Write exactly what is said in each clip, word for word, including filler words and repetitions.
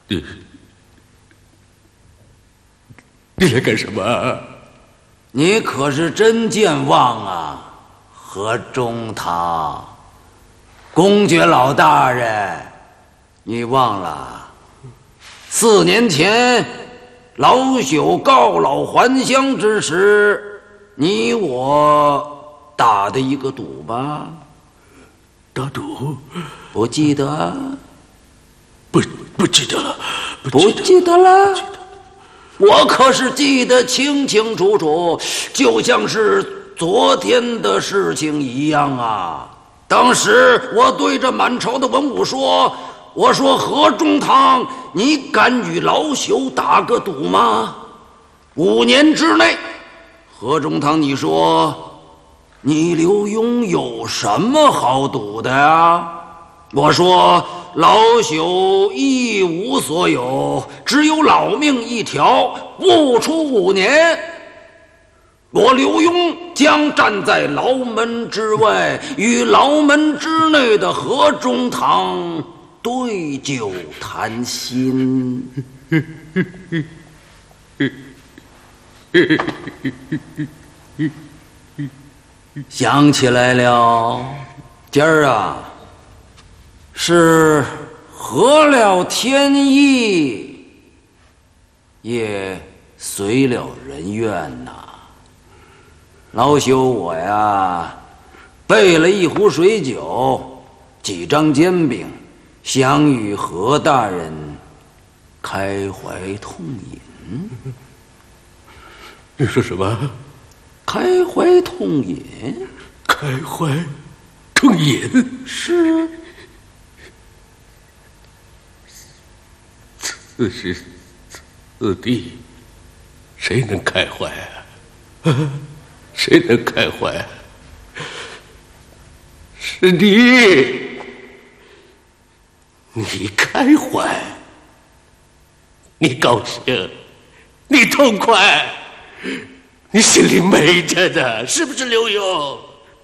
你你来干什么？ 你可是真健忘啊，何中堂，公爵老大人，你忘了？四年前，老朽告老还乡之时，你我打的一个赌吧？ 打赌？ 不记得？ 不不记得了， 不记得了。我可是记得清清楚楚，就像是昨天的事情一样啊！当时我对着满朝的文武说：“我说何中堂，你敢与老朽打个赌吗？五年之内，何中堂，你说你刘墉有什么好赌的呀？”我说：“老朽一无所有，只有老命一条，不出五年，我刘墉将站在牢门之外，与牢门之内的何中堂对酒谈心。”想起来了，今儿啊，是合了天意，也随了人愿呐。老朽我呀，备了一壶水酒，几张煎饼，想与何大人开怀痛饮。 你说什么？ 开怀痛饮？ 开怀痛饮？ 是。 此时此地，谁能开怀啊？啊，谁能开怀啊？是你，你开怀，你高兴，你痛快，你心里美着呢，是不是刘墉？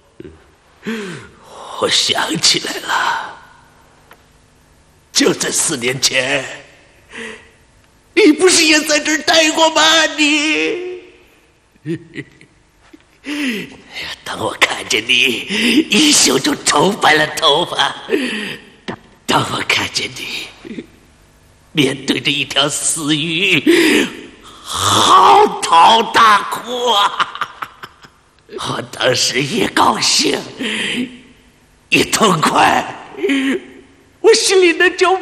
我想起来了，就在四年前，你不是也在这儿待过吗？你，当我看见你一宿就愁白了头发，当当我看见你面对着一条死鱼嚎啕大哭啊，我当时也高兴也痛快，我心里那叫